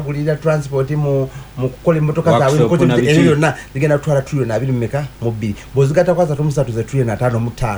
kulira transport mu kukola emmotoka zaabwe kote ebyo na zigenda kutwala trillion 2 mmeka mu bbiri bozigata kwa 3 ze trillion 5.5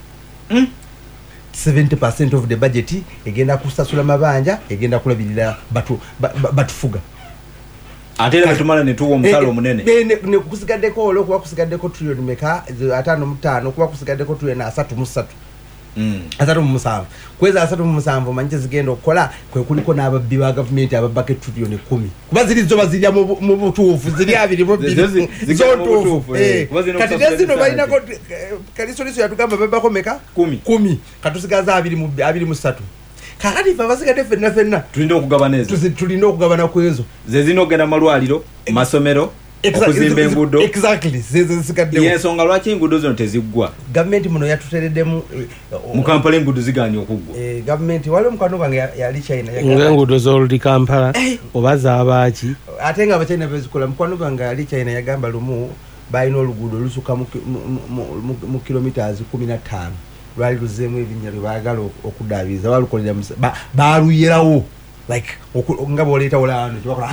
70% of the budget egenda kusasula mabanja egenda kulabirira batufuga atera batumala ne tuwo msalo munene ne kusigaddeko olwo kuba kusigaddeko trillion mmeka 5.5 kuba kusigaddeko trillion 3.3 asatu musanvu kweza asatu musanvu manche zigenda okukola kwe kuliko n'ababbi ba government ababake trillion 10 kuba ziri zo bazirya mu butuufu ziri abiri mu bbiri zotuufu kati zino balina ko kalisoliso yatugamba babako meka 10 katusigaza abiri mu 3 kakati fa basigadde fenna tulina okugabana ezo tulina okugabana kwezo ze zinogenda malwaliro masomero okuzimba enguudo exactly zisigadde yensonga lwaki enguudo zino teziggwa government muno yatutereddemu mu Kampala enguudo ziganye okuggwa government wale mukano bange yali China enguudo z'oludi Kampala oba z'abaaki ate nga abachina bezikola mukano bange yali China yagamba lumu balina oluguudo lusuka mu kilometers 15 lwali luzeemu ebinyalo baagala okudaabiza balukolera baaluyerawo like nga booleeta wolaano tebakola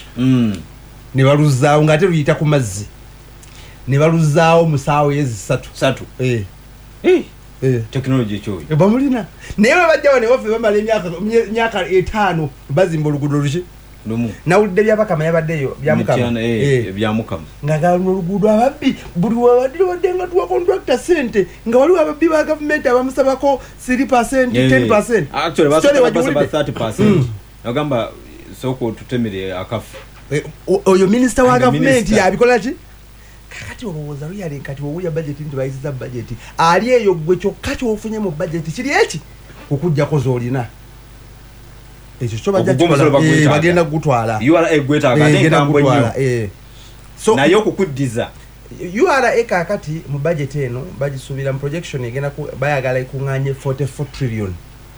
ne baluzaawo ng'ate luyita ku mazzi ne baluzaawo musaawo yezi 3 technology ekyoyo bamulina naye bajjawo ne bafe bamala emyaka 5 bazimba oluguudo luki nawulidde byabakama yabaddeyo byamukama nga galina oluguudo ababbi buli wadde nga tuwa contractor sente nga waliwo ababbi ba gavumenti abamusabako 3% 10% actually basaba 30% agamba soko tutemere akafu oyo minister wa gavumenti yabikola ki kakati olowooza luyali kati owulya budget nti bayisiza budget ali eyo gwe kyokka kyofunye mu budget kiri eki okujjako zoolina ekyo kyo bagenda kugutwala URA gwetaaga n'enkambwe nnyo so naye okukuddiza URA kakati mu budget eno bagisuubira mu projection egenda bayagala ekuŋŋaanye 44 trillion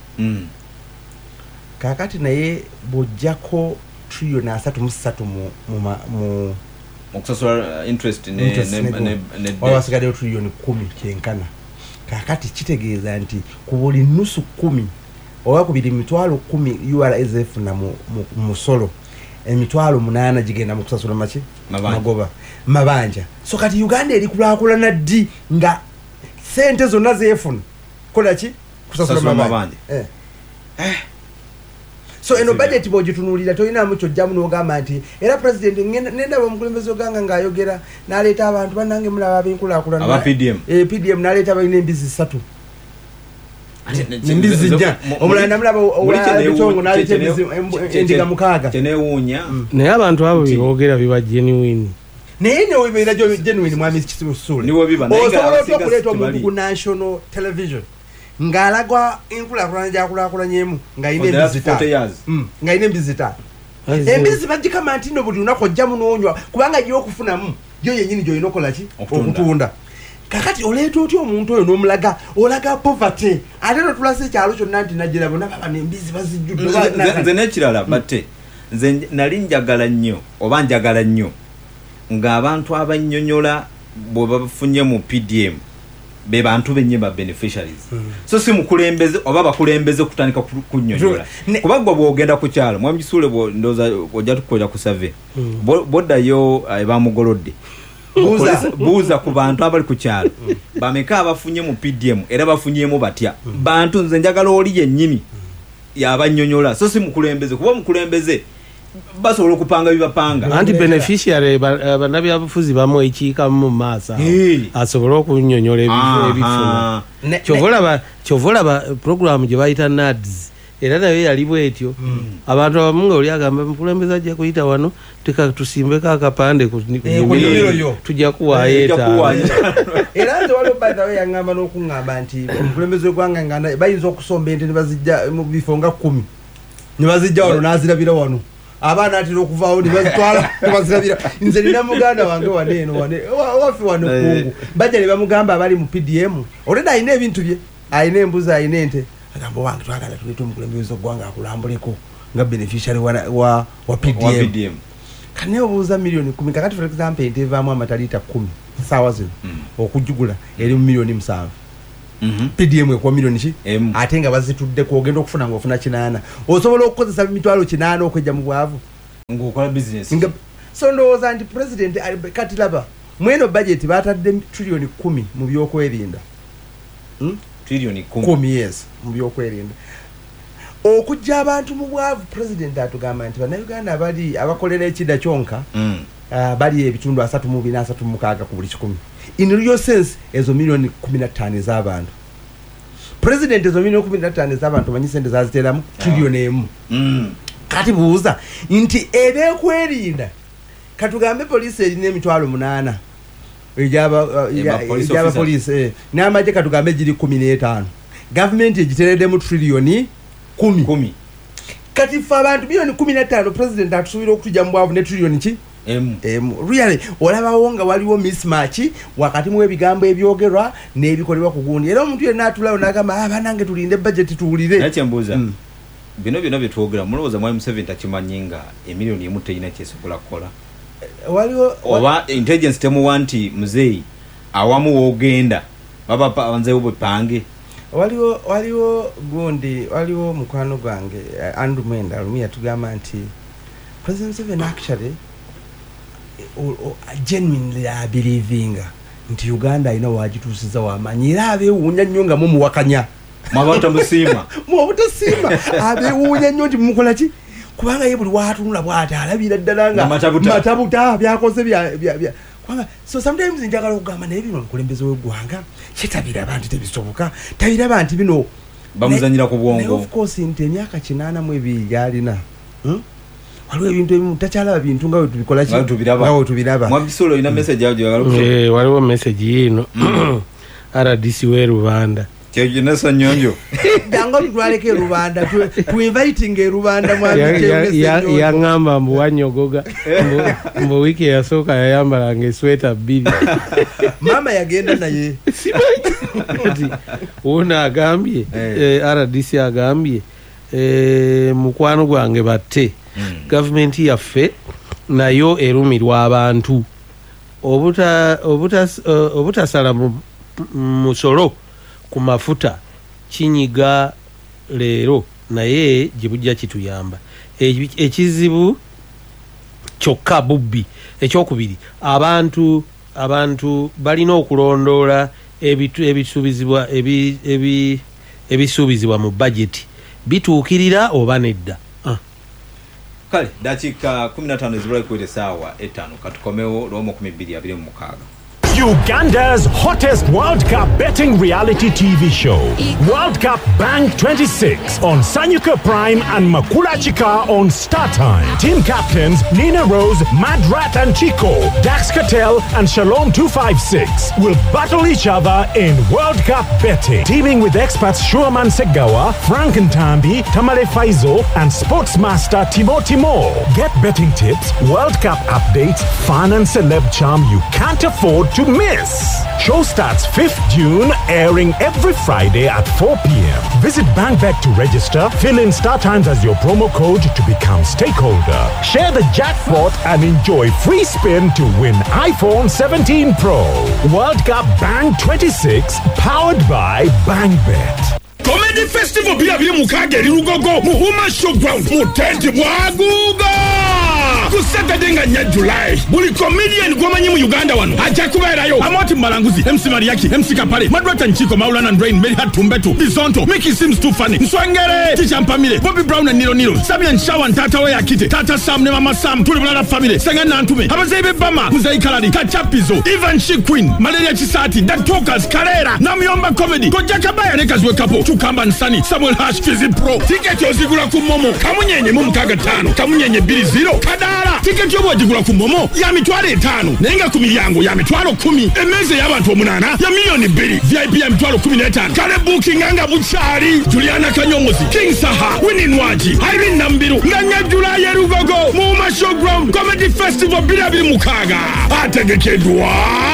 kakati naye bw'ojjako trillion 3.3 mu okusasula interest ne wabasigaddeyo trillion 10 kyenkana kakati kitegeeza nti ku buli nusu 10 oba ku biri mitwalo 10 URA ezefuna mu musolo emitwalo 8 gigenda mu kusasula maki magoba mabanja so kati Uganda eri kulaakulana ddi nga sente zonna zeefuna kola ki kusasula mabanja so eno budget bogitunulira toyina mucho jamu n'ogamba nti era president nenda bamukulembeze oganga ng'ayogera n'aleeta abantu bannange mulaba ab'enkulaakulana aba PDM n'aleeta balina embizi 3 embizi nnya omulala namulaba owabitongo n'aleeta embizi endiga 6 tenewuunya naye abantu abo boogera biba genuine naye newebeera genuine mwami Kisule osobola otya okuleeta omuntu ku national television ng'alagwa enkulaakulana gyakulaakulanyemu ng'ayina embizi 5 embizi bagikama nti no buli lunaku ojjamu n'onywa kubanga gy'okufunamu yo yennyini gy'olina okola ki okutunda kakati oleeta otya omuntu oyo n'omulaga olaga poverty ate no tulasa ekyalo kyonna nti nagira bonna babana embizi bazijjudde nze n'ekirala batte nze nali njagala nnyo ng'abantu abannyonnyola bwe bafunye mu PDM be bantu benye ba beneficiaries so si mukulembeze oba bakulembeze kutandika kunnyonnyola kuba gwe bwogenda ku kyalo mwami Kisule ndoza ojja tukola ku survey boda yo bamugolodde buuza ku bantu abali ku kyalo bameka abafunye mu PDM era bafunyemu batya bantu nze njagala oli yennyini yabannyonnyola so si mukulembeze kuba mukulembeze basobola okupanga bibapanga anti beneficiary banabyabufuzi bamu ekiika mu maaso asobola okunnyonnyola ebifuna kyovolaba program gye bayita NADS era nayo yali bwetyo abantu abamu nga oli agamba mukulembeze ajja kuyita wano teka tusimbeko akapande tujja kuwayeeta era nze waliwo by the way yaŋŋamba n'okuŋŋamba nti omukulembeze gwanga nga bayinza okusomba ente ne bazijja mu bifo nga 10 ne bazijja wano n'azirabira wano abaana atira okuvaawo ne bazitwala ne bazirabira nze nina muganda wange waneeno wafi wano kungu bajja ne bamugamba abali mu PDM oleda ayina ebintu bye ayina embuzi ayina ente agamba wange twagala tuleeta omukulembeze gwanga akulambuleko nga beneficiary wa PDM kane obuuza milioni 10 kakati for example ente evaamu amataliita 10 saawa zino okujjugula eri mu milioni 7 PDM ekuwa milioni ki ate nga bazituddeko ogenda okufuna ng'ofuna 8 osobola okukozesa mitwalo 8 okwejja mu bwavu ngokola business so ndowooza nti president kati laba mweno budget batadde trillion 10 mu byokwerinda trillion 10 yes mu byokwerinda okujja abantu mu bwavu president atugamba nti bannayuganda abakolera ekida kyonka bali ebitundu 3.46 ku buli 10 in real sense ezo milioni 15 ez'abantu president ezo milioni 15 ez'abantu manyi sente zaziteramu trillion emu kati buuza nti ebekwerinda katugambe polisi erina emitwalo 8 ejaba polisi n'amagye katugambe giri 15 government egitereddemu trillion 10 kati fa abantu milioni 15 president atusuubira okutujja mu bwavu ne trillion ki really olabawo nga waliwo mismatch wakati mu ebigambo ebyogerwa n'ebikolebwa ku gundi era omuntu yenna atulawo n'agamba banange tulinde budget tuwulire nakyembuuza bino byonna byetwogera mulowooza mwami Museveni takimanyi nga emiliyoni emu teyina kyesobola kukola waliwo oba intelligence temuwa nti muzeeyi awamu woogenda baba banzeewo bepange waliwo gundi waliwo mukwano gwange Andrew Mwenda Lumia tugamba nti President Museveni actually genuinely believing nti Uganda ina wagitusiza wamanyi era abewuunya nnyo nga mumuwakanya mwabata musima mwabutasima abewuunya nnyo nti mumukola ki kubanga ye buli waatunula bw'ati alabira ddala nga matabuta byakoze bya kubanga so sometimes njagala okugamba naye bino omukulembeze w'eggwanga kyetabira abantu tebisoboka tabira abantu bino bamuzanyira ku bwongo of course nti emyaka 82 yalina waliwo ebintu ebimu takyalaba bintu nga wetubikola tubiraba mwabisolo ina message yajo waliwo message yino RDC we Rwanda kyejinesa nyonjo dango tutwaleke Rwanda tu inviting Rwanda yangamba mbu wanyogoga mbu wiki yasooka yayambala ngesweta 2 mama yagenda naye simanyi una agambye RDC agambye mukwano gwange batte government yaffe nayo erumirwa abantu obutasala musolo ku mafuta kinyiga leero naye gibujja kituyamba ekizibu kyokka bubbi ekyokubiri abantu balina okulondoola ebisuubizibwa mu budget bituukirira oba nedda kale dakiika 15 ezibulayo kwete saawa 5 katukomewo lw'omu 2026 Uganda's hottest World Cup betting reality TV show, World Cup Bang 26 on Sanyuka Prime and Makula Chika on Star Time. Team captains Nina Rose, Madrat and Chico, Dax Cattell and Shalom 256 will battle each other in World Cup betting. Teaming with experts Shuaman Segawa, Frank Ntambi, Tamale Faizo and Sportsmaster Timo. Get betting tips, World Cup updates, fun and celeb charm you can't afford to miss. Show starts 5th June, airing every Friday at 4 p.m. Visit BankBet to register, fill in Star Times as your promo code to become stakeholder. Share the jackpot and enjoy free spin to win iPhone 17 Pro. World Cup Bang 26, powered by BankBet. Comedy Festival bia mukaga Rugogo Muhuma Showground Mutenti Mwaguga ku Saturday nga July buli comedian gwomanyi mu Uganda wano aja kubeerayo Amoti Malanguzi MC Mariaki MC Kapale Madwata Nchiko Maulana and Rain Mary Hatumbetu Bizonto Mickey Sims Too Funny Nswangere Ticha Mpamile Bobby Brown and Nilo Sabian Shawan Tata we Akite Tata Sam ne Mama Sam Tuli Bulala family Sengana Ntume Abazebe Bama Muzai Kaladi Kachapizo Ivan She Queen Malaria Chisati The Talkers Karera Namyomba Comedy Kojaka Baya Nekazwe Kapo Chukamba Nsani Samuel Hash Fizi Pro Ticket yozigula ku Momo Kamunyenye mu 5 Kamunyenye 20 Kadala Ticket yobwagigula ku Momo ya mitwalo 5 nenga ku milyango ya mitwalo 10 emeze y'abantu 8 ya milioni 2 VIP ya mitwalo 15 kale booking anga buchari Juliana Kanyomozi King Saha Winnie Nwaji Irene Nambiru nganya July ya Rugogo mu Showground Comedy Festival 2026 ategekedwa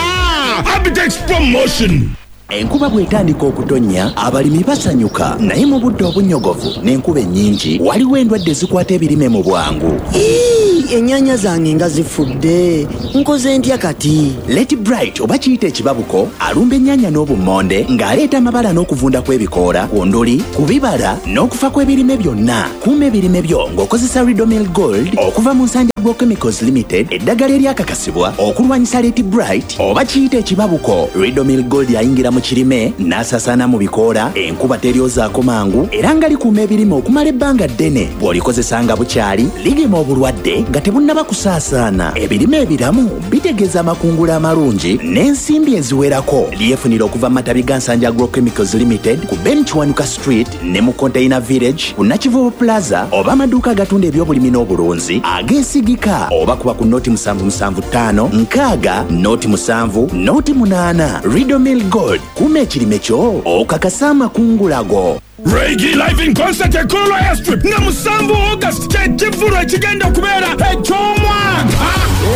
Abitex Promotion. Enkuba bwetandika okutonnya abalimi basanyuka naye mu budde obunyogovu n'enkuba ennyingi waliwo endwadde zikwata ebirime mu bwangu ennyanya zange nga zifudde nkoze ntya kati? Let Bright oba kiyita ekibabuko alumba ennyanya n'obummonde ng'aleeta amabala n'okuvunda kw'ebikoola ku nduli ku bibala n'okufa kw'ebirime byonna. Kuuma ebirime byo ng'okozesa Ridomil Gold okuva mu nsanja Agrochemicals Limited, eddagala eryakakasibwa okulwanyisa Let Bright oba kiyita ekibabuko. Ridomil Gold yayingira mu kirime n'asaasaana mu bikoola, enkuba teryozaako mangu era nga likuuma ebirime okumala ebbanga ddene. Bw'olikozesanga bukyali ligema obulwadde nga tebunnaba kusaasaana. Ebirime ebiramu bitegeeza amakungula amalungi n'ensimbi eziwerako. Lyefunira okuva mu matabi ga Nsanja Agrochemicals Limited ku Ben Kiwanuka Street ne mu Container Village ku Nakivubo Plaza, oba amaduuka agatunda ebyobulimi n'obulunzi ageesigika, oba kuba ku noti 775 nkaaga noti 7 noti 8. Ridomil Gold, kuuma ekirime kyo okakasa amakungula go. Reggae Live in Concert at Kolo Airstrip na musambu August kyekivulu ekigenda okubeera eky'omwaka.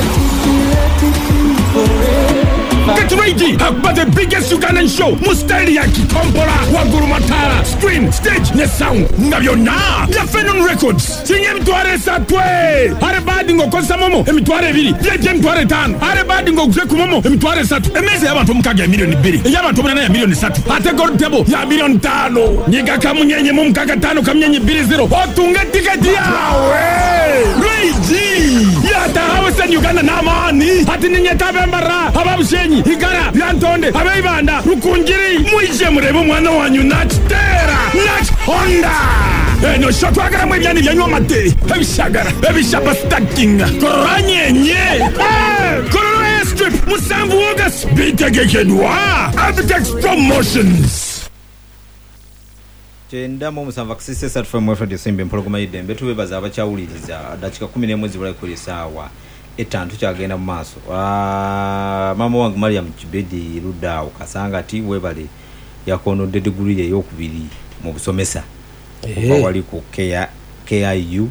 Get ready about the biggest Ugandan show mu style ya Kikompola, Waggulu Matala, screen, stage ne sound nga byonna bya Phenon Records. Sinye emitwalo 3 are badi ng'okozesa momo emitwalo 2 byejje emitwalo 5 are badi ng'oguse ku momo emitwalo 3 emmeeza y'abantu omukaaga ya milioni 2 ey'abantu omunana ya milioni 3 ate gold table ya milioni 5 nyiga kamunyenye mu mukaaga 5 kamunyenye 20 otunga tiketi yawe. Luigi yata Western Uganda n'amaani ati ninyetavembara ababushenyi Igara Yantonde abeibanda Rukunjiri mwije murebe mwana wanyu Nachitera Nach Honda eno shotwagara mwebyani byanywa mate ebishagara ebishapa stacking koranyenye Kolo Airstrip musambu August bitegekedwa Abitex Promotions. Chenda mu musanva kusise sat from Wefred Yosimbe mpologoma idembe tubebaza abakyawuliriza dakika 11 zibula kuli sawa etantu kyagenda mu maaso. Mama wangu Mariam Kibedi Rudao kasanga ati webale yakonodde degree ye yokubiri mu busomesa wali ku KIU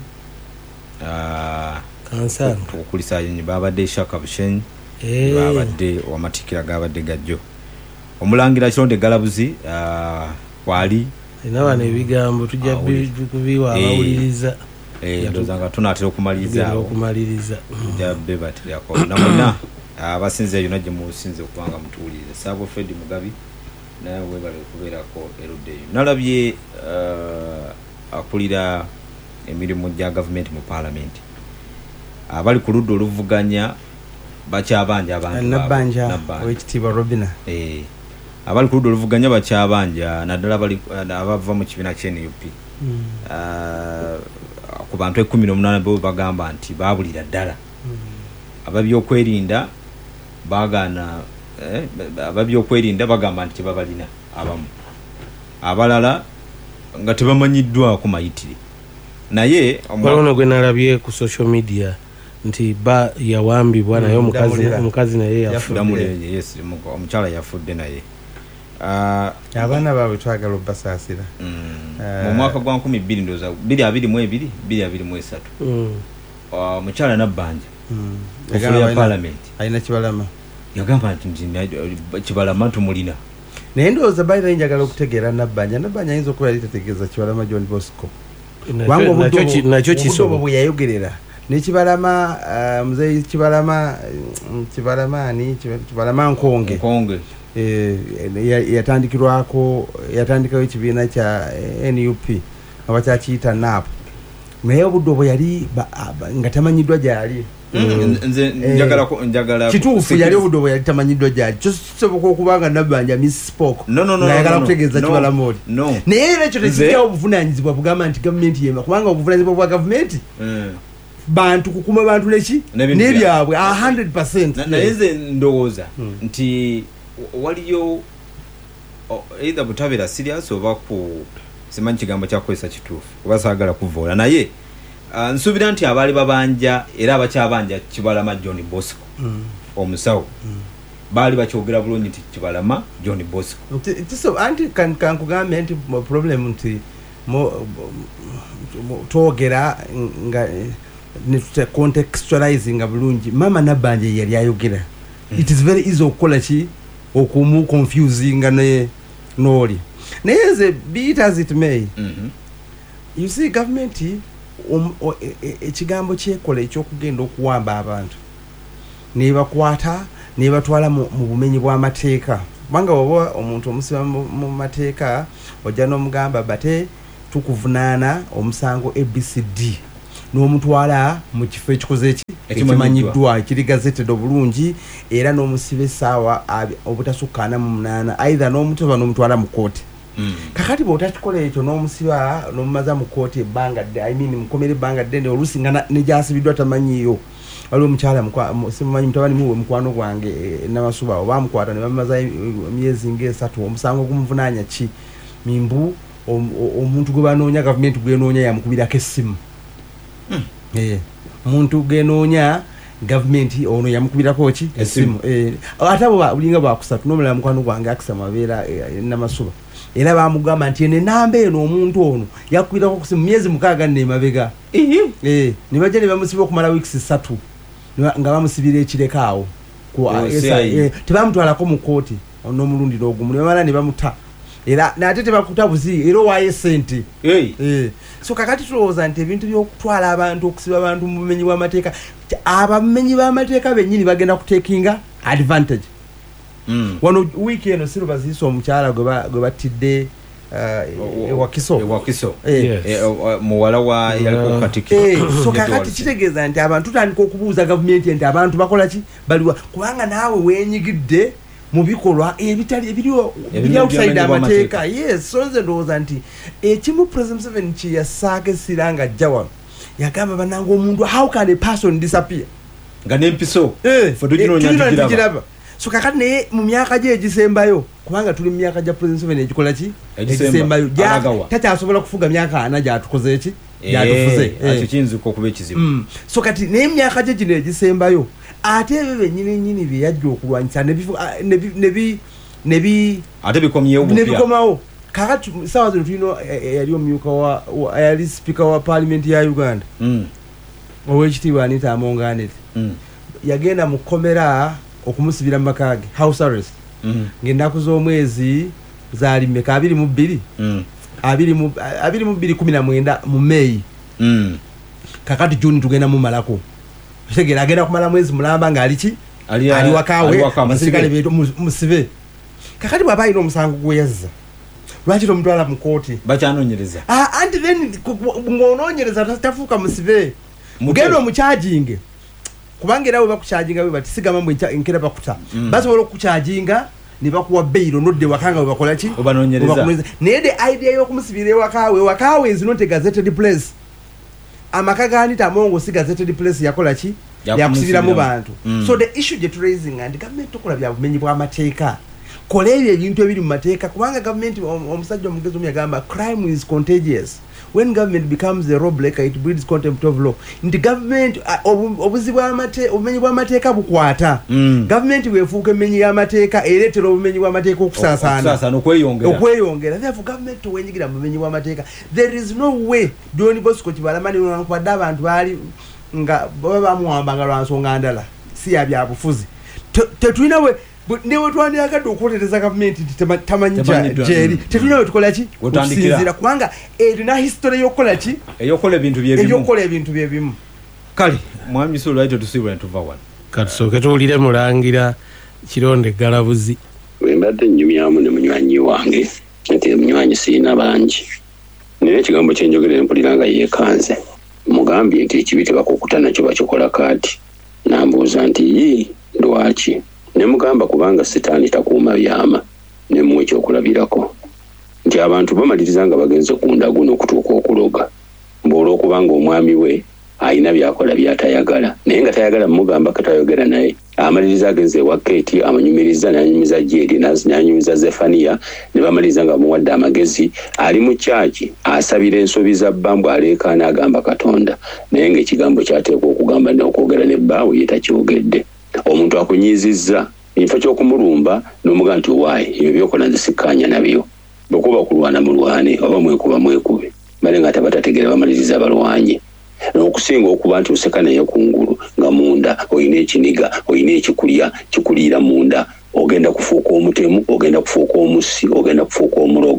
kansa okulisa yenye babadde Shaka Bushenyi babadde wamatikira gabadde gajjo omulangira kironde galabuzi wali inabana ebigambo tujja kubiwa abawuliriza ndozanga tunatera okumaliriza jabbe batyako namuna abasinze yunaje mu sinze okubanga mutuuliriza Sabo Fred Mugabi naye webale kubeerako eruddeyo nalabye akulira emirimu gya government mu parliament abali ku ludda oluvuganya bakyabanja abantu nabanja wekitiibwa Robina abali ku ludda oluvuganya bakyabanja naddala abava mu kibiina ky'NUP ku bantu 18 bo bagamba nti babulira ddala ababyokwerinda bagana ababyokwerinda bagamba nti babalina abamu abalala nga tebamanyiddwa ku mayitire naye omwana gwe nalabye ku social media nti ba yawambibwa naye omukazi naye yafudde. Yes, omukyala yafudde naye abaana baabwe twagala obbasaasira mu mwaka gwa 2022 ndoza 2022 2023 omukyala nabbanja ya parliament alina Kibalama yagamba nti Kibalama tumulina naye ndowooza bayira njagala okutegeera nabbanja ayinza okuba yali tategeeza Kibalama John Bosco nakyo kisobo bwe yayogerera ne Kibalama muzeyi Kibalama Nkonge yatandikawo ekibiina kya NUP abakyakiyita NAP naye obudde obwo yali nga tamanyiddwa gyali kituufu yali obudde obwo yali tamanyiddwa gyali kisoboka okubanga nabbanja misspoke ngayagala kutegeeza Kibalama oli naye era ekyo tekijjawo obuvunanyizibwa bugamba nti gavumenti yema kubanga obuvunanyizibwa bwa gavumenti bantu kukuma bantu neki n'ebyabwe 100%. naye nze ndowooza nti waliyo either butabera serious oba ku simanyi kigambo kyakozesa kituufu oba saagala kuvoola naye nsuubira nti abaali babanja era abakyabanja Kibalama John Bosco omusawo baali bakyogera bulungi nti Kibalama John Bosco anti kankugambe nti problem nti twogera nga contextualizing bulungi mama nabbanja yali ayogera it is very easy okukola ki okumu confusing ne noli naye be it as it may you see government ekigambo kyekola ekyokugenda okuwamba abantu nebakwata nebatwala mu bumenyi bw'amateeka kubanga oba omuntu omusiba mu mateeka ojja n'omugamba bate tukuvunaana omusango ABCD n'omutwala mu kifo ekikoze ekimanyiddwa ekiri gazetted obulungi era n'omusiba essaawa obutasukka 48 either n'omutoba n'omutwala mu kooti kakati bw'otakikola ekyo n'omusiba n'omumaza mu kooti ebbanga mukomera ebbanga ddene oluusi nga nejasibiddwa tamanyiyo waliwo omukyala simumanyi mutabani muwe mukwano gwange Namasuba oba mukwata ne bamaza emyezi ng'esatu omusango ogumuvunaanya ki mimbu omuntu gwe banoonya gavumenti gwenoonya yamukubirako essimu omuntu genoonya gavumenti ono yamukubirako ki essimu ate abo bulinga bwakusatu n'omulala mukwano gwange akisa mabeera Namasuba era bamugamba nti ene namba eno omuntu ono yakubirako ku ssimu myezi 6 n'emabega ne bajja ne bamusiba okumala weeks 3 nga bamusibira ekireka tebamutwalako mu kooti n'omulundi n'ogumu ne bamala ne bamuta era nate tebakuta buzi era waye sente so kakati tulowooza nti ebintu by'okutwala abantu okusiba abantu mu bumenyi bw'amateeka abamenyi b'amateeka bennyini bagenda kutekinga advantage wano wiiki eno sirubaziisa omukyala gwe batidde ewakiso muwala wa yaliko katikiro so kakati kitegeeza nti abantu tutandika okubuuza gavumenti nti abantu bakola ki baliwa kubanga naawe weenyigidde mu bikolwa ebiri outside amateeka so nze ndowooza nti ekimu President Museveni kyeyasaako essira nga ajja wano yagamba bananga omuntu how can a person disappear nga n'empiso tugiraba so kakati naye mu myaka gye egisembayo kubanga tuli mu myaka gya President Museveni egikola ki egisembayo takyasobola kufuga myaka 4 gyatukoze eki gyatufuze kiyinzika okuba ekizibu so kati naye emyaka gye gino egisembayo ate ebyo bennyini bye yajja okulwanyisa ate bikomawo kakati sawa zino tulina yali omumyuka yali speaker wa parliament ya Uganda owekitiibwa Anita Among Anet yagenda mu kkomera okumusibira mu maka ge house arrest ng'ennaku z'omwezi zaali mmeka 22 2019 mu May kakati June tugenda mu malako tegera agenda kumala mwezi mulamba ng'ali ki ali wakaawe basirikale beeto musibe kakati bw'aba alina omusango gweyazza lwaki tomutwala mu kooti bakyanoonyereza anti then ng'onoonyereza tafuuka musibe mugenda omukyajinge kubanga era we bakukyajinga we bati sigama mbwe nkera bakuta basobola okukyajinga ne bakuwa beyiro nodde wakanga we bakola ki naye the idea y'okumusibira ewakaawe is not a gazetted place amaka ga Anita Among si gazetted place yakola ki yakusibiramu bantu so the issue gye raising and government tokola bya bumenyi bw'amateeka kola ebyo ebintu ebiri mu mateeka kubanga government omusajja omugezi omu yagamba crime is contagious when government becomes a robreaker it breeds contempt of law nti government obuzi obumenyi bw'amateeka bukwata government bwefuuka emenyi y'amateeka ereetera obumenyi bw'amateeka okusaasaana okweyongera therefore government towenyigira mu bumenyi bw'amateeka there is no way John Bosco Kibalamani nkwadde abantu baali nga baba bamuwambanga lwa nsonga ndala si ya byabufuzi tetulina we newe twandiyagadde okwotereza gavumenti nti tamanyi gyeri tetulina we tukola ki okusinziira kubanga erina history y'okukola ki eyokola ebintu byebimu kale mwami Sulu lwaito tusibwe ne tuva wano katusooke tuwulire Mulangira Kironde Galabuzi bwe mbadde nnyumyamu ne munywanyi wange nti munywanyi siina bangi naye ekigambo kyenjogera mpulira nga yeekanze mugambye nti ekibi tebakukuta nakyo bakikola kaati nambuuza nti lwaki ne mugamba kubanga sitaani takuuma byama ne muwe ekyokulabirako nti abantu bamaliriza nga bagenze ku ndaguno okutuuka okuloga olw'okubanga omwami we ayina byakola byatayagala naye nga tayagala mugamba katayogera naye amaliriza agenze ewa Keeti amanyumiriza n'anyumiza Jerry n'anyumiza Zefania ne bamaliriza nga muwadde amagezi ali mu kyaki asabira ensobi za bbambu aleekaana agamba Katonda naye ng'ekigambo kyateekwa okugamba n'okwogera ne bbaawe ye takyogedde omuntu akunyizizza info ky'okumulumba n'omugamba nti waayi ebyo byokola nze sikkaanya nabyo bwekuba kulwana mulwane oba mwekube bale nga tabatategeera bamaliriza balwanye n'okusinga okuba nti oseka naye kungulu nga munda oyina ekiniga oyina ekikulya kikuliira munda ogenda kufuuka omutemu ogenda kufuuka omusi ogenda kufuuka omulogo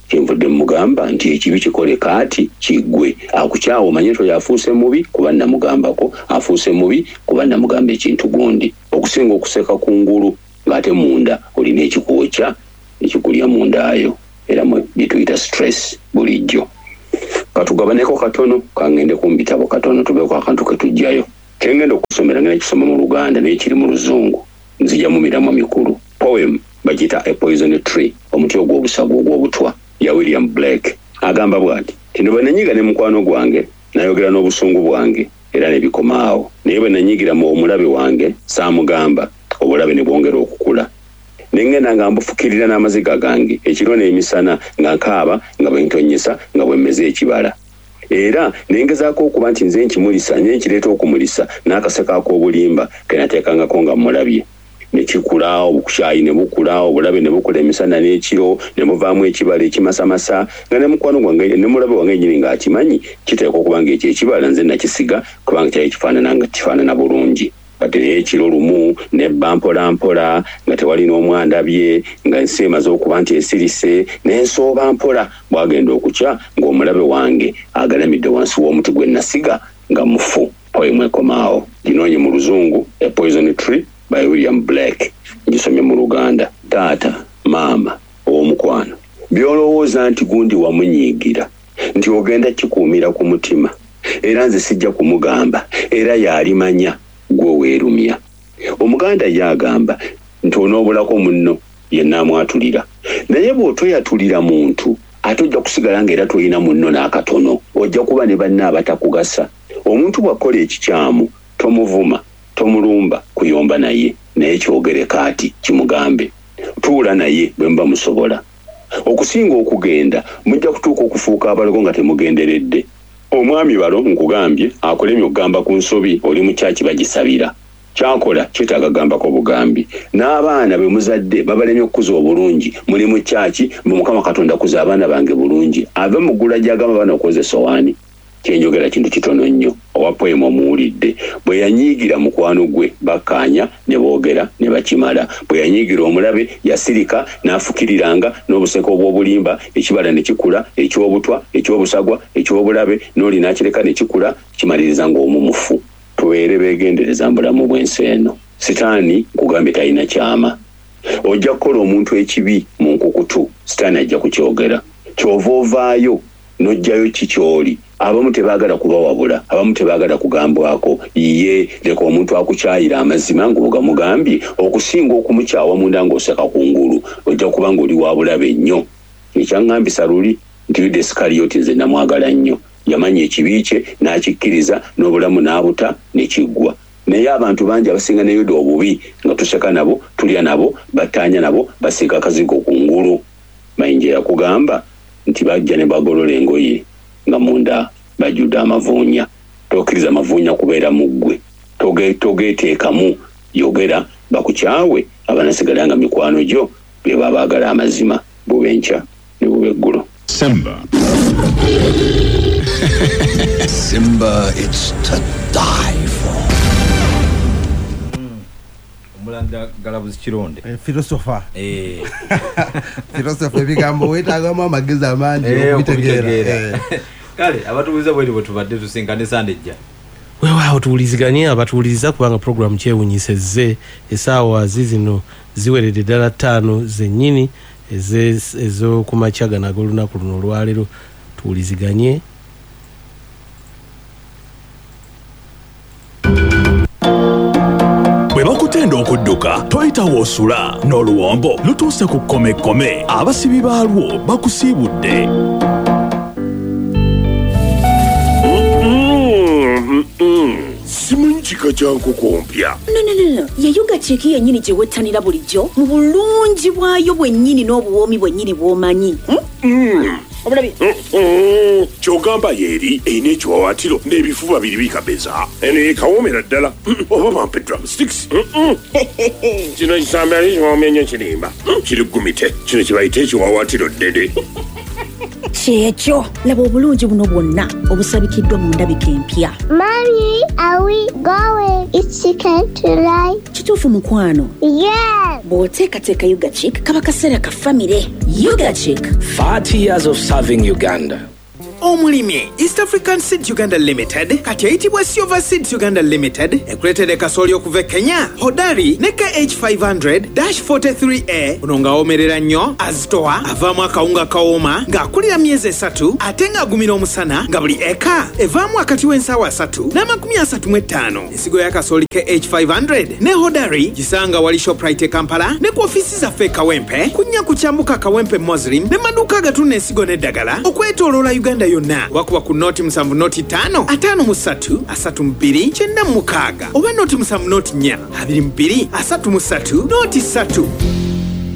Kyemvudde mugamba nti ekibi kikole kaati kiggwe. Akukyawa omanye nti yafuuse mubi kuba namugambako, afuuse mubi kuba namugamba ekintu gundi. Okusinga okuseka kungulu ng'ate munda olina ekikwokya ekikulya mundaayo era bye tuyita stress bulijjo. Katugabaneko katono kangende ku bitabo katono tubeeko akantu ke tujjayo. Kengenda okusomera ngene kisoma mu Luganda naye kiri mu Luzungu. Nzija mu miramwa mikulu. Poem bagita A Poison Tree, omuti ogw'obusago ogw'obutwa ya William Blake. Agamba bw'ati, tino bwe nanyiga ne mukwano gwange nayogera n'obusungu bwange era ne bikomaawo. Naye bwe nanyigira mu omulabe wange saamugamba obulabe ne bwongera okukula. Nengenda nga mbufukirira n'amaziga gange ekiro n'emisana nga nkaaba nga bwe ntonyesa nga bwe mmeze ekibala. Era nengezaako okuba nti nze nkimulisa nye nkireeta okumulisa n'akaseka ak'obulimba ke nateekangako nga mmulabye. Ne kikula obukyayi ne bukula obulabe ne bukula emisana n'ekiro ne muvaamu ekibala ekimasamasa nga ne mukwano gwange ne mulabe wange nnyini ng'akimanyi kiteekwa okuba nga ekyo ekibala nze nakisiga kubanga kyali kifaanana bulungi. Kati naye ekiro lumu nebba mpola nga tewali n'omwandabye nga ensi emaze okuba nti esirise n'ensooba mpola bwagenda okukya ng'omulabe wange agalamidde wansi w'omuti gwe nasiga nga mufu. Poemu ekomaawo. Ginoonye mu Luzungu A Poison Tree by William Blake. Ngisomye mu Luganda. Taata, maama, ow'omukwano, byolowooza nti gundi wamunyiigira nti ogenda kikuumira ku mutima era nze sijja kumugamba era y'alimanya gwe weerumya. Omuganda yagamba nti onoobulako munno yenna amwatulira, naye bw'otoyatulira muntu ate ojja kusigala ng'era tolina munno n'akatono, ojja kuba ne banne abatakugasa. Omuntu bw'akola ekikyamu tomuvuma, tomulumba, kuyomba naye, naye kyogere kaati kimugambe. Tuula naye bwe muba musobola. Okusinga okugenda mujja kutuuka okufuuka abalogo nga temugenderedde. Omwami balo nkugambye akolemye okugamba ku nsobi oli mu kyaki bagisabira. Kyakola kyetaaga gambako bugambi. N'abaana be muzadde babalemye okukuza obulungi muli mu kyaki Mukama Katonda kuza abaana bange bulungi. Ave mu ggula gy'agamba abaana okukoza essowaani. Kyenjogera kintu kitono nnyo. Owa poemu omuwulidde. Bwe yanyiigira mukwano gwe bakkaanya ne boogera ne bakimala. Bwe yanyiigira omulabe yasirika n'afukiriranga n'obuseko obw'obulimba ekibala ne kikula, eky'obutwa, eky'obusagwa, eky'obulabe n'oli n'akireka ne kikula kimaliriza ng'omumufu. Tubeere beegendereza mu bulamu bw'ensi eno. Sitaani nkugambye talina kyama. Ojja kukola omuntu ekibi mu nkukutu, sitaani ajja kukyogera. Kyova ovaayo n'ojjayo kikyoli. Abamu tebaagala kubawabula, abamu tebaagala kugambwako. Ye leka omuntu akukyayira amazima ng'ogamugambye okusinga okumukyawa munda ng'oseka kungulu, ojja kuba ng'oli wa bulabe nnyo. Ekyaŋŋambisa luli nti Yuda Iskariyoti nze namwagala nnyo. Yamanya ekibi kye n'akikkiriza n'obulamu n'abuta ne kiggwa. Naye abantu bangi abasinga ne Yuda obubi nga tuseka nabo, tulya nabo, battaanya nabo, basiika akazigo kungulu. Mayinja yakugamba nti bajja ne bagolola engoye nga munda bajjudde amavuunya. Tokkiriza amavuunya kubeera mu ggwe. Togeeteekamu, yogera bakukyawe abanasigala nga mikwano gyo be babaagala amazima bube nkya ne bube eggulo. Simba. Simba, it's to die for. Mulanda Galabuzi Kironde. Philosopher. Philosopher ebigambo weetaagamu amagezi amangi okubitegeera. Kale abatubuuliza bwe tubadde tusinkane sandejja. Weewaawo tuwuliziganye abatuwuliriza kubanga program kyewunyisezze essaawa zino ziweredde ddala 5 zennyini ez'okumakya gano ag'olunaku luno olwaleero. Tuwuliziganye. Bwe bakutenda okudduka toyitawo osula n'oluwombo lutuuse ku kkomekome abasibi baalwo bakusiibudde. Simanyi kika kya nkoko mpya. No. Yayuga kiki yennyini gye wettanira bulijjo mu bulungi bwayo bwennyini n'obuwoomi bwennyini bw'omanyi. Obulabi. Kyogamba yeeri erina ekiwawaatiro n'ebifuba biri bikabeza. Eno yekawoomera ddala. Oba bampe drumsticks. Kino kisambe ali kiwoomya nnyo kirimba. Kiri gumite. Kino kye bayita ekiwawaatiro ddede. Kyekyo laba obulungi buno bwonna obusabikiddwa mu ndabika empya. Mommy, are we going? It's chicken tonight. Kituufu mukwano? Yes. bw'oteekateeka Ugachik kaba kaseera ka famire. Ugachik, 30 years of serving Uganda. Omulimi East African Seeds Uganda Limited kati eyitibwa Silver Seeds Uganda Limited ekuleetedde kasooli okuva Kenya Hodari ne KH500-43A ono ng'awomerera nnyo azitowa avaamu akawunga kawooma ng'akulira myezi 3 ate ng'agumira omusana nga buli eka evaamu akati w'ensaawa 3 n'amakumi 35. Ensigo ya kasooli KH500 ne Hodari gisanga wali Shoprite e Kampala ne ku ofiisi zaffe e Kawempe kunnya ku kyambuka Kawempe Muslim ne maduuka agatunda ensigo n'eddagala okwetooloola Uganda yonna wakuba ku noti 7 noti 5 53 32 96 oba noti 7 noti 4 22 33 noti 3.